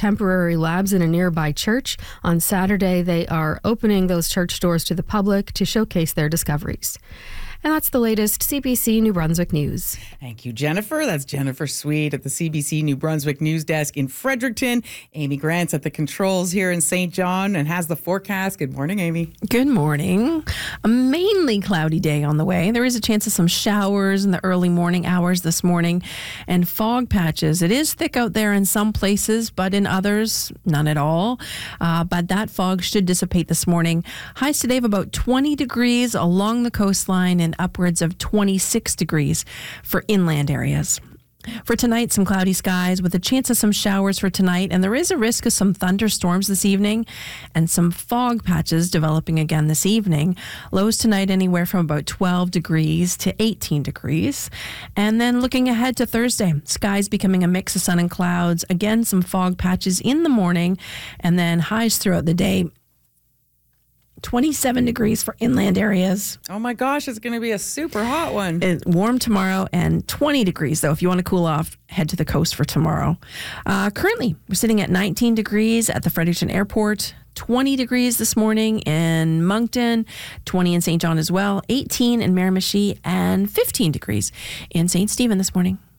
temporary labs in a nearby church. On Saturday, they are opening those church doors to the public to showcase their discoveries. And that's the latest CBC New Brunswick news. Thank you, Jennifer. That's Jennifer Sweet at the CBC New Brunswick News Desk in Fredericton. Amy Grant's at the controls here in St. John and has the forecast. Good morning, Amy. Good morning. A mainly cloudy day on the way. There is a chance of some showers in the early morning hours this morning and fog patches. It is thick out there in some places, but in others, none at all. But that fog should dissipate this morning. Highs today of about 20 degrees along the coastline and upwards of 26 degrees for inland areas. For tonight, some cloudy skies with a chance of some showers for tonight, and there is a risk of some thunderstorms this evening and some fog patches developing again this evening. Lows tonight anywhere from about 12 degrees to 18 degrees. And then looking ahead to Thursday, skies becoming a mix of sun and clouds. Again, some fog patches in the morning, and then highs throughout the day. 27 degrees for inland areas. Oh my gosh, it's going to be a super hot one. It's warm tomorrow and 20 degrees, though. If you want to cool off, head to the coast for tomorrow. Currently, we're sitting at 19 degrees at the Fredericton Airport, 20 degrees this morning in Moncton, 20 in St. John as well, 18 in Miramichi, and 15 degrees in St. Stephen this morning.